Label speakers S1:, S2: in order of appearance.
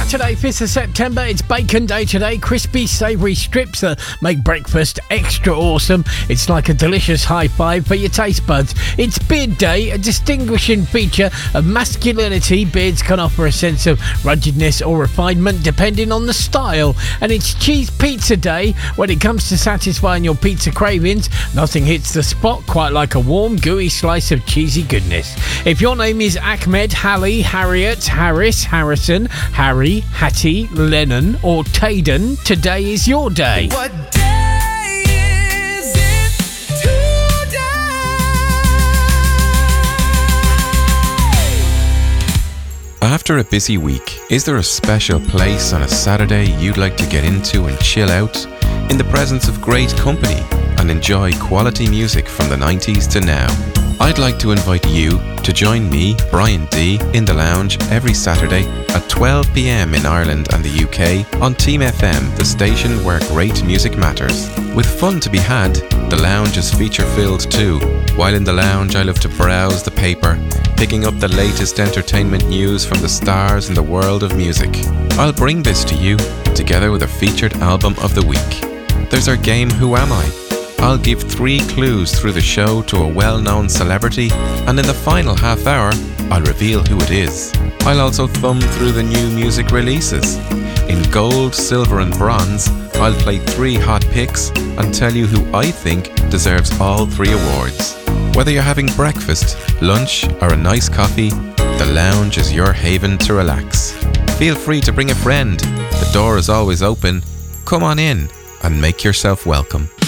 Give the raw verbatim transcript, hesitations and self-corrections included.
S1: Saturday, fifth of September, it's Bacon Day today. Crispy, savoury strips that make breakfast extra awesome. It's like a delicious high five for your taste buds. It's Beard Day, a distinguishing feature of masculinity. Beards can offer a sense of ruggedness or refinement depending on the style. And it's Cheese Pizza Day. When it comes to satisfying your pizza cravings, nothing hits the spot quite like a warm, gooey slice of cheesy goodness. If your name is Ahmed, Hallie, Harriet, Harris, Harrison, Harry, Hattie, Lennon or Taden, today is your day.
S2: What day is it today?
S3: After a busy week, is there a special place on a Saturday you'd like to get into and chill out in the presence of great company and enjoy quality music from the nineties to now? I'd like to invite you to join me, Brian D, in the lounge every Saturday at twelve p.m. in Ireland and the U K on Team F M, the station where great music matters. With fun to be had, the lounge is feature-filled too. While in the lounge, I love to browse the paper, picking up the latest entertainment news from the stars in the world of music. I'll bring this to you, together with a featured album of the week. There's our game Who Am I? I'll give three clues through the show to a well-known celebrity, and in the final half hour, I'll reveal who it is. I'll also thumb through the new music releases. In gold, silver and bronze, I'll play three hot picks and tell you who I think deserves all three awards. Whether you're having breakfast, lunch or a nice coffee, the lounge is your haven to relax. Feel free to bring a friend. The door is always open. Come on in and make yourself welcome.